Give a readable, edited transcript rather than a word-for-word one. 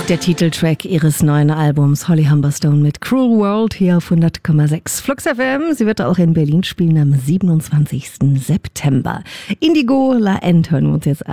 Der Titeltrack ihres neuen Albums Holly Humberstone mit Cruel World hier auf 100,6 Flux FM. Sie wird auch in Berlin spielen am 27. September. Indigo La End hören wir uns jetzt an.